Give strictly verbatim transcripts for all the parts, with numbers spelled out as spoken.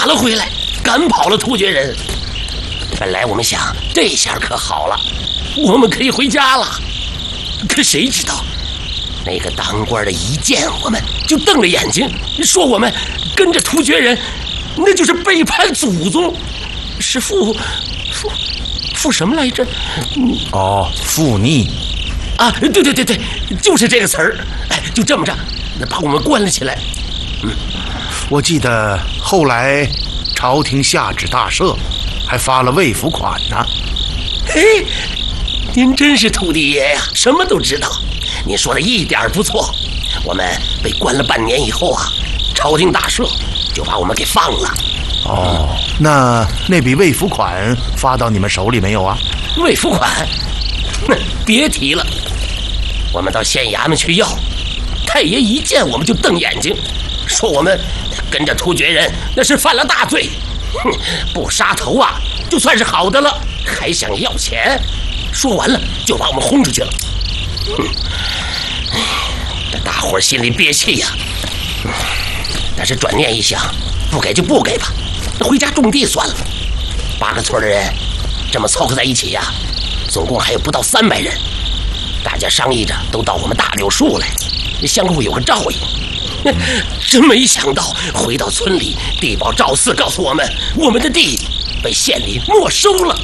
了回来，赶跑了突厥人。本来我们想，这下可好了，我们可以回家了。可谁知道，那个当官的一见我们就瞪着眼睛，说我们跟着突厥人，那就是背叛祖宗，是负负负什么来着？ 哦，负逆啊！对对对对，就是这个词儿。哎，就这么着，那把我们关了起来。嗯， 我记得后来朝廷下旨大赦，还发了慰抚款呢。 嘿，您真是土地爷呀，什么都知道。您说的一点不错。我们被关了半年以后啊，朝廷大赦，就把我们给放了。 哦，那那笔慰抚款发到你们手里没有啊？ 慰抚款？哼，别提了。我们到县衙门去要，太爷一见我们就瞪眼睛，说我们跟着突厥人那是犯了大罪。哼，不杀头啊，就算是好的了，还想要钱。说完了就把我们轰出去了。哼，这大伙心里憋气呀。但是转念一想，不给就不给吧，回家种地算了。八个村的人这么凑合在一起呀，总共还有不到三百人。大家商议着都到我们大柳树来，相互有个照应。真没想到回到村里，地保赵四告诉我们，我们的地被县里没收了。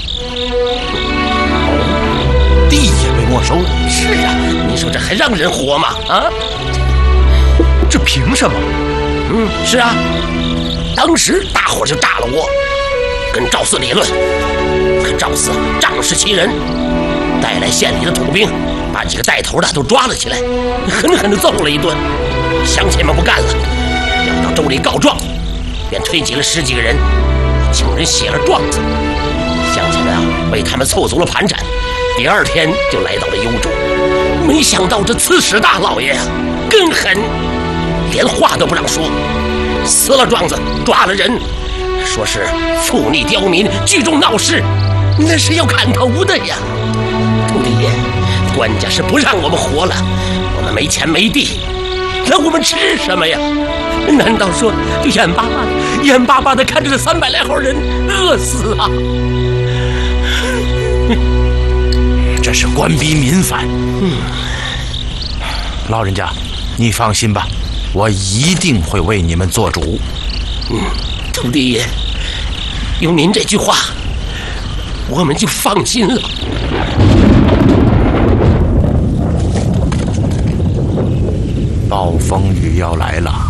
地也被没收了？ 是啊，你说这还让人活吗？啊， 这凭什么？ 嗯，是啊，当时大伙就炸了窝，跟赵四理论。可赵四仗势欺人，带来县里的土兵，把几个带头的都抓了起来，狠狠地揍了一顿。乡亲们不干了，要到州里告状，便推挤了十几个人，请人写了状子。乡亲们啊，为他们凑足了盘缠，第二天就来到了幽州。没想到这刺史大老爷啊，更狠，连话都不让说，撕了状子，抓了人，说是附逆刁民，聚众闹事，那是要砍头的呀。土地爷，官家是不让我们活了，我们没钱没地，那我们吃什么呀？难道说就眼巴巴的、眼巴巴的看着这三百来号人饿死啊？ 这是官逼民反。嗯，老人家，你放心吧，我一定会为你们做主。 嗯，土地爷，有您这句话，我们就放心了。 暴风雨要来了。